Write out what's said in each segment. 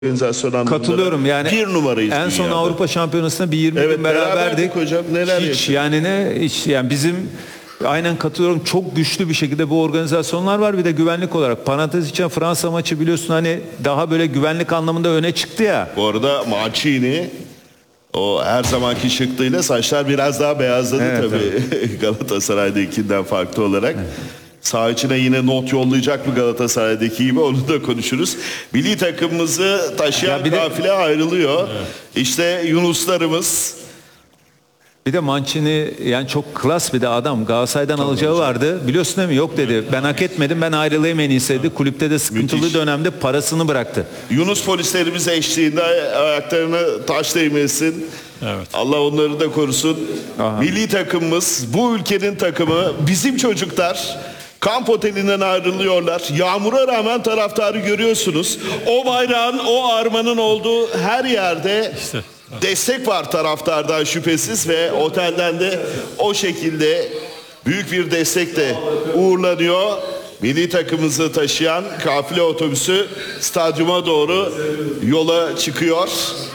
organizasyon anlamında. Katılıyorum yani. Bir numarayız en son dünyada. Avrupa Şampiyonası'nda bir 20 Evet, gün beraberdik. hocam. Neler hiç yani hiç yani bizim aynen katılıyorum. Çok güçlü bir şekilde bu organizasyonlar var. Bir de güvenlik olarak. Parantez için Fransa maçı biliyorsun hani daha böyle güvenlik anlamında öne çıktı ya. Bu arada Mancini o her zamanki şıklığıyla saçlar biraz daha beyazladı Evet, tabii. Galatasaray'dakinden farklı olarak. Sağ içine yine not yollayacak mı Galatasaray'daki gibi onu da konuşuruz. Milli takımımızı taşıyan kafile ayrılıyor. Evet. İşte Yunuslarımız. Bir de Mancini yani çok klas bir de adam. Galatasaray'dan alacağı vardı. Biliyorsun değil mi? Yok dedi. Ben hak etmedim. Ben ayrılayım en iyisi dedi. Kulüpte de sıkıntılı dönemde parasını bıraktı. Yunus polislerimiz eşliğinde ayaklarına taş değmesin. Evet. Allah onları da korusun. Aha. Milli takımımız, bu ülkenin takımı, bizim çocuklar kamp otelinden ayrılıyorlar. Yağmura rağmen taraftarı görüyorsunuz. O bayrağın, o armanın olduğu her yerde destek var taraftardan şüphesiz ve otelden de o şekilde büyük bir destekle uğurlanıyor. Milli takımımızı taşıyan kafile otobüsü stadyuma doğru yola çıkıyor.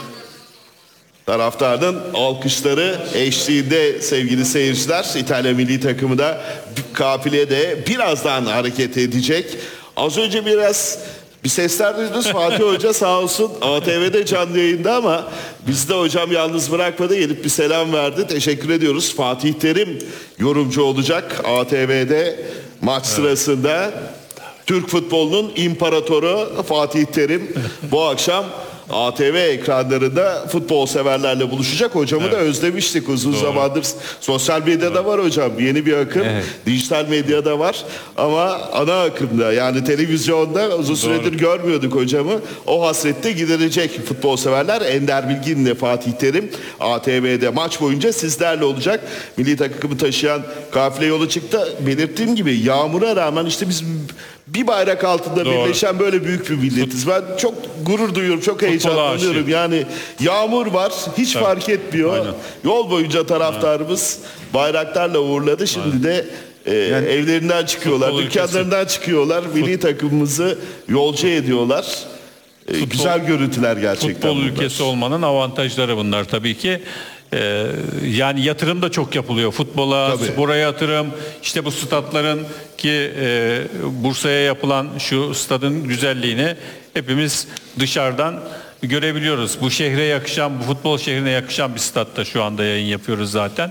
Taraftarın alkışları eşliğinde sevgili seyirciler, İtalya milli takımı da kafile de birazdan hareket edecek. Az önce bir sesler duydunuz. Fatih Hoca sağ olsun ATV'de canlı yayında ama bizi de hocam yalnız bırakmadı. Gelip bir selam verdi. Teşekkür ediyoruz. Fatih Terim yorumcu olacak ATV'de maç sırasında. Türk futbolunun imparatoru Fatih Terim bu akşam ATV ekranlarında futbol severlerle buluşacak. Hocamı da özlemiştik uzun zamandır. Sosyal medyada var hocam. Yeni bir akım. Dijital medyada var. Ama ana akımda yani televizyonda uzun süredir görmüyorduk hocamı. O hasrette giderecek futbol severler. Ender Bilgin'le Fatih Terim ATV'de maç boyunca sizlerle olacak. Milli takımı taşıyan kafile yola çıktı. Belirttiğim gibi yağmura rağmen işte biz bir bayrak altında birleşen böyle büyük bir milletiz. Ben çok gurur duyuyorum, çok heyecanlanıyorum. Yani yağmur var, hiç fark etmiyor. Aynen. Yol boyunca taraftarımız bayraklarla uğurladı. Şimdi de yani evlerinden çıkıyorlar, dükkanlarından çıkıyorlar. Milli takımımızı yolcu ediyorlar. Güzel görüntüler gerçekten. Futbol ülkesi olmanın avantajları bunlar tabii ki. Yani yatırım da çok yapılıyor futbola, spora yatırım, işte bu statların ki Bursa'ya yapılan şu stadın güzelliğini hepimiz dışarıdan görebiliyoruz. Bu şehre yakışan, bu futbol şehrine yakışan bir statta şu anda yayın yapıyoruz zaten.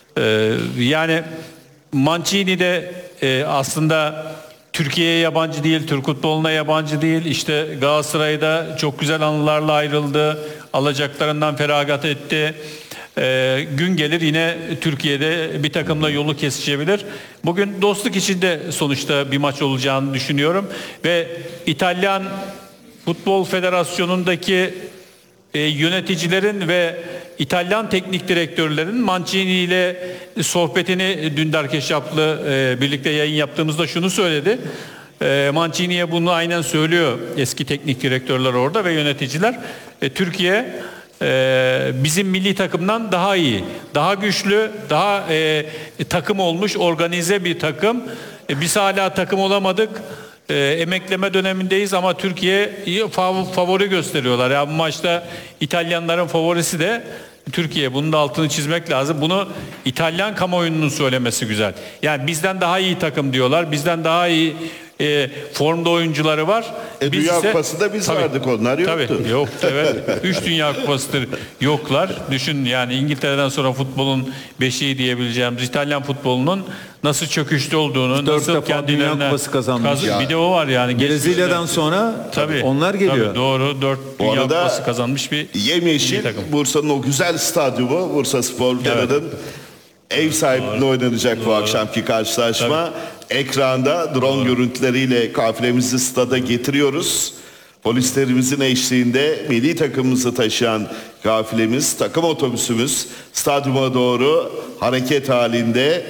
Yani Mancini de aslında Türkiye'ye yabancı değil, Türk futboluna yabancı değil. İşte Galatasaray'da çok güzel anılarla ayrıldı, alacaklarından feragat etti. Gün gelir yine Türkiye'de bir takımla yolu kesişebilir. Bugün dostluk içinde sonuçta bir maç olacağını düşünüyorum. Ve İtalyan Futbol Federasyonu'ndaki yöneticilerin ve İtalyan teknik direktörlerin Mancini ile sohbetini Dündar Keşap'la birlikte yayın yaptığımızda şunu söyledi. Mancini'ye bunu aynen söylüyor eski teknik direktörler orada ve yöneticiler. Türkiye bizim milli takımdan daha iyi, daha güçlü, daha takım olmuş, organize bir takım. Biz hala takım olamadık. Emekleme dönemindeyiz ama Türkiye favori gösteriyorlar. Ya bu maçta İtalyanların favorisi de Türkiye. Bunun da altını çizmek lazım. Bunu İtalyan kamuoyunun söylemesi güzel. Yani bizden daha iyi takım diyorlar. Bizden daha iyi formda oyuncuları var. Dünya Kupası'nda biz vardık, onlar yoktu. Tabii yoktu, evet. 3 Dünya Kupası'dır yoklar. Düşün yani İngiltere'den sonra futbolun beşiği diyebileceğimiz İtalyan futbolunun nasıl çöküşte olduğunu, nasıl kendilerine Dünya Kupası kazanmış. Bir de o var yani. Brezilya'dan sonra tabii onlar geliyor. Tabii, doğru, 4 Dünya Kupası kazanmış bir yemyeşil Bursa'nın o güzel stadyumu, Bursaspor'un ev sahipliğinde oynanacak bu akşamki karşılaşma. Ekranda drone görüntüleriyle kafilemizi stada getiriyoruz. Polislerimizin eşliğinde milli takımımızı taşıyan kafilemiz, takım otobüsümüz stadyuma doğru hareket halinde,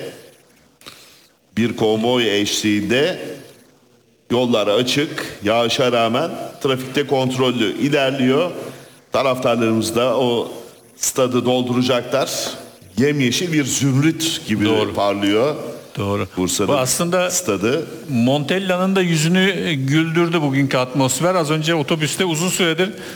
bir konvoy eşliğinde. Yollar açık, yağışa rağmen trafikte kontrollü ilerliyor. Taraftarlarımız da o stadı dolduracaklar. Yemyeşil bir zümrüt gibi parlıyor. Doğru. Bursa'nın Bu aslında stadı. Montella'nın da yüzünü güldürdü bugünkü atmosfer. Az önce otobüste uzun süredir